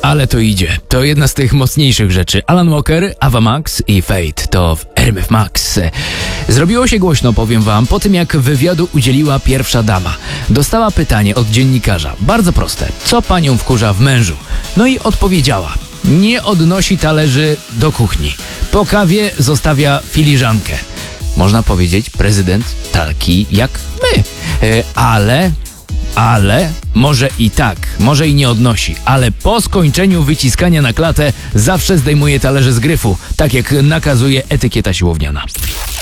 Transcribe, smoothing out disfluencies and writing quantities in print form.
ale to idzie. To jedna z tych mocniejszych rzeczy. Alan Walker, Ava Max i Fate to w RMF Max. Zrobiło się głośno, powiem wam, po tym jak wywiadu udzieliła pierwsza dama. Dostała pytanie od dziennikarza. Bardzo proste. Co panią wkurza w mężu? No i odpowiedziała. Nie odnosi talerzy do kuchni. Po kawie zostawia filiżankę. Można powiedzieć, prezydent taki jak my. Ale może i tak, może i nie odnosi, ale po skończeniu wyciskania na klatę zawsze zdejmuje talerze z gryfu, tak jak nakazuje etykieta siłowniana.